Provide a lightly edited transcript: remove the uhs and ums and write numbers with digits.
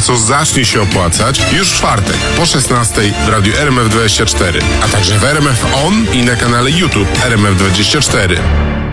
co zacznie się opłacać już w czwartek po 16 w radiu RMF24, a także w RMF On i na kanale YouTube RMF24.